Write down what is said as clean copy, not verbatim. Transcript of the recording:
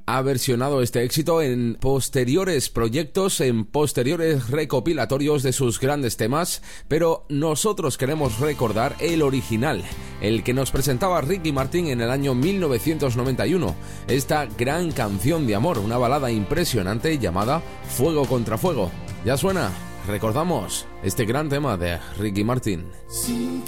ha versionado este éxito en posteriores proyectos, en posteriores recopilatorios de sus grandes temas, pero nosotros queremos recordar el original, el que nos presentaba Ricky Martin en el año 1991. Esta gran canción de amor, una balada impresionante llamada Fuego contra Fuego. Ya suena, recordamos este gran tema de Ricky Martin. Sin